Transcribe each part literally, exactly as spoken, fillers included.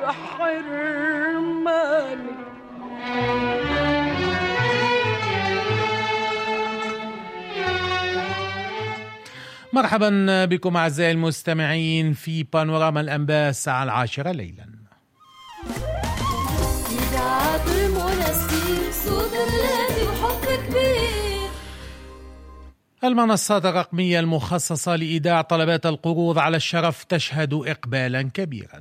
حرماني. مرحبا بكم أعزائي المستمعين في بانوراما الأنباء الساعة العاشرة ليلا. إذاعة المنستير صوت الذي وحب كبير. المنصات الرقمية المخصصة لإيداع طلبات القروض على الشرف تشهد إقبالا كبيرا.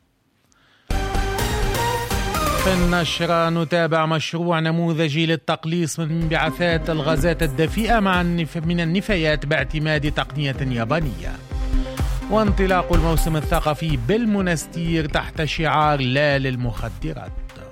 في النشرة نتابع مشروع نموذجي للتقليص من انبعاثات الغازات الدفيئة مع من النفايات باعتماد تقنية يابانية. وانطلاق الموسم الثقافي بالمنستير تحت شعار لا للمخدرات.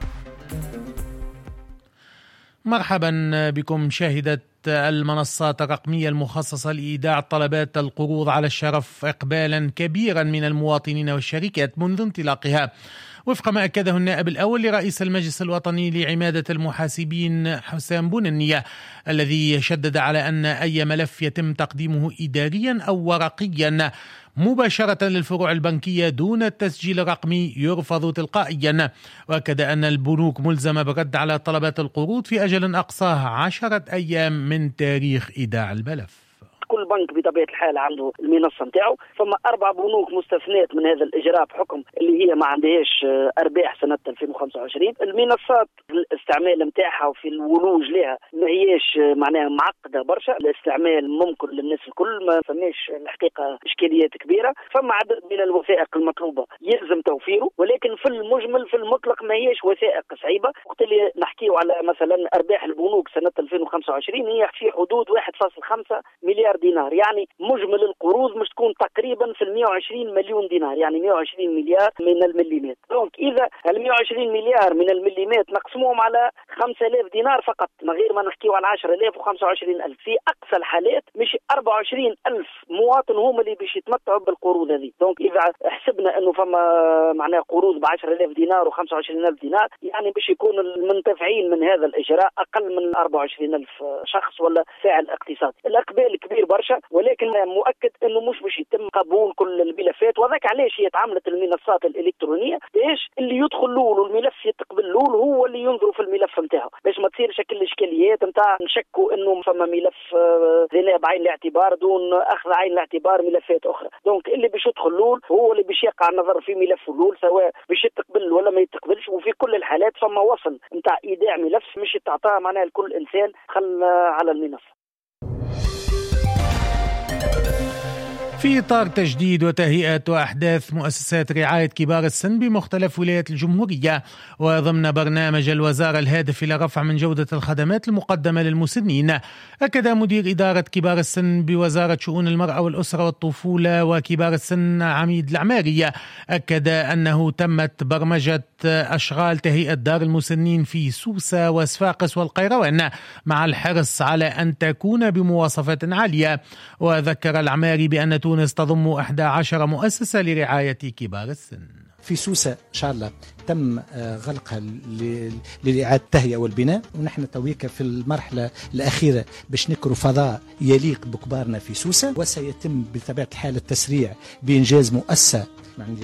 مرحبا بكم. شهدت المنصات الرقمية المخصصة لإيداع طلبات القروض على الشرف إقبالا كبيرا من المواطنين والشركات منذ انطلاقها، وفق ما أكده النائب الأول لرئيس المجلس الوطني لعمادة المحاسبين حسام بوننية، الذي شدد على أن أي ملف يتم تقديمه إداريا أو ورقيا مباشرة للفروع البنكية دون التسجيل الرقمي يرفض تلقائيا. وأكد أن البنوك ملزمة بالرد على طلبات القروض في أجل أقصاه عشرة أيام من تاريخ إيداع الملف. كل بنك بطبيعة الحال عنده المنصة نتاعو، فما أربع بنوك مستثنات من هذا الإجراء بحكم اللي هي ما عندهاش أرباح سنة ألفين وخمسة وعشرين. المنصات الاستعمال نتاعها وفي الولوج لها ما هياش معناها معقدة برشا، الاستعمال ممكن للناس الكل، ما فماش الحقيقة إشكاليات كبيرة. فما عدد من الوثائق المطلوبة يلزم توفيره، ولكن في المجمل في المطلق ما هياش وثائق صعيبة. وقت اللي نحكيو على مثلا أرباح البنوك سنة ألفين وخمسة وعشرين هي في حدود واحد فاصلة خمسة مليار دينار، يعني مجمل القروض مش تكون تقريبا في مئة وعشرين مليون دينار، يعني مئة وعشرين مليار من المليمات. دونك اذا ال مئة وعشرين مليار من المليمات نقسموهم على خمسة آلاف دينار فقط، من غير ما نحكيو على عشرة آلاف وخمسة وعشرين ألف، في اقصى الحالات مش أربعة وعشرين ألف مواطن هم اللي باش يتمتعوا بالقروض هذه. دونك اذا حسبنا انه فما معناها قروض ب عشرة آلاف دينار و25 ألف دينار، يعني باش يكون المنتفعين من هذا الاجراء اقل من أربعة وعشرين ألف شخص ولا فاعل اقتصادي. الاقبال كبير برشا، ولكن مؤكد انه مش باش يتم قبول كل الملفات. وذاك علاش هي تعاملت المنصات الالكترونيه، باش اللي يدخل لول والملف يتقبل لول هو اللي ينظر في الملف نتاعو، باش ما تصير شكل الاشكاليات نتاع نشكوا انه فما ملف ذناب بعين الاعتبار دون اخذ عين الاعتبار ملفات اخرى. دونك اللي باش يدخل لول هو اللي باش يقع النظر في ملف لول، سواء باش يتقبل ولا ما يتقبلش. وفي كل الحالات فما وصل نتاع ايداع ملف مش تعطاه معناها لكل انسان خل على المنصه. في إطار تجديد وتهيئة وأحداث مؤسسات رعاية كبار السن بمختلف ولايات الجمهورية، وضمن برنامج الوزارة الهادف إلى رفع من جودة الخدمات المقدمة للمسنين، أكد مدير إدارة كبار السن بوزارة شؤون المرأة والأسرة والطفولة وكبار السن عميد العماري، أكد أنه تمت برمجة أشغال تهيئة دار المسنين في سوسة وصفاقس والقيروان، مع الحرص على أن تكون بمواصفات عالية. وذكر العماري بأن تونس تضم أحد عشر مؤسسة لرعاية كبار السن. في سوسة إن شاء الله تم غلقها لإعادة التهيئة والبناء، ونحن تويك في المرحلة الأخيرة باش نكروا فضاء يليق بكبارنا في سوسة، وسيتم بطبيعة الحال التسريع بإنجاز مؤسسة